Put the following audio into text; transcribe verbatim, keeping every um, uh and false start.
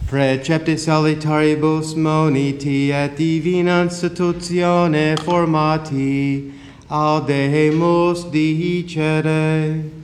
Preceptis alitaribus moniti et divina institutione formati, audemus dicere.